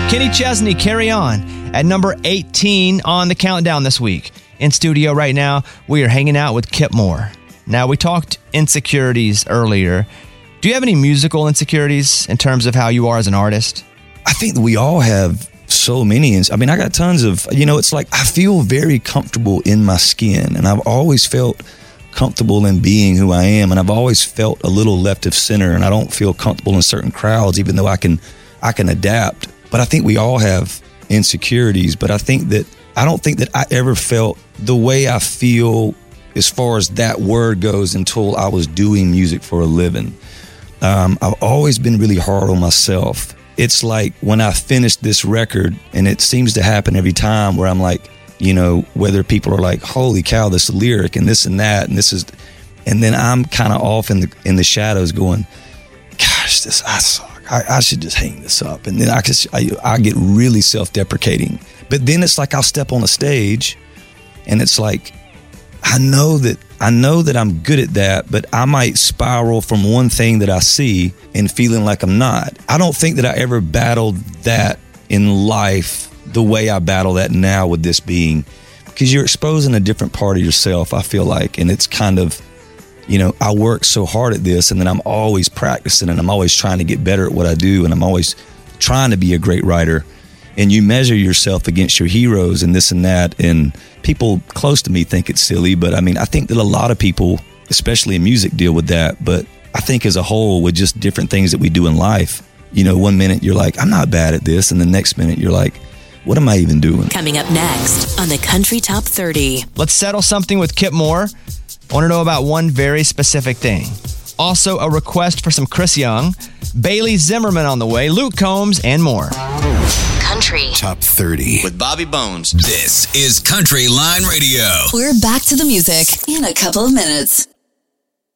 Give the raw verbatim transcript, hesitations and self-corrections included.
Kenny Chesney, Carry On, at number eighteen on the countdown this week. In studio right now, we are hanging out with Kip Moore. Now, we talked insecurities earlier. Do you have any musical insecurities in terms of how you are as an artist? I think that we all have so many. I mean, I got tons of, you know, it's like I feel very comfortable in my skin, and I've always felt comfortable in being who I am, and I've always felt a little left of center, and I don't feel comfortable in certain crowds, even though I can, I can adapt. But I think we all have insecurities, but I think that, I don't think that I ever felt the way I feel as far as that word goes until I was doing music for a living. Um, I've always been really hard on myself. It's like when I finished this record, and it seems to happen every time, where I'm like, you know, whether people are like, holy cow, this lyric and this and that, and this is, and then I'm kind of off in the in the shadows going, gosh, this, I suck. I, I should just hang this up. And then I, just, I, I get really self-deprecating. But then it's like I'll step on a stage, and it's like, I know that I know that I'm good at that, but I might spiral from one thing that I see and feeling like I'm not. I don't think that I ever battled that in life the way I battle that now with this being, because you're exposing a different part of yourself, I feel like, and it's kind of, you know, I work so hard at this, and then I'm always practicing, and I'm always trying to get better at what I do, and I'm always trying to be a great writer. And you measure yourself against your heroes and this and that, and people close to me think it's silly, but I mean, I think that a lot of people, especially in music, deal with that. But I think as a whole, with just different things that we do in life, you know, one minute you're like, I'm not bad at this, and the next minute you're like, what am I even doing? Coming up next on the Country Top thirty. Let's settle something with Kip Moore. I want to know about one very specific thing. Also, a request for some Chris Young, Bailey Zimmerman on the way, Luke Combs, and more. Country Top thirty with Bobby Bones. This is Country Line Radio. We're back to the music in a couple of minutes.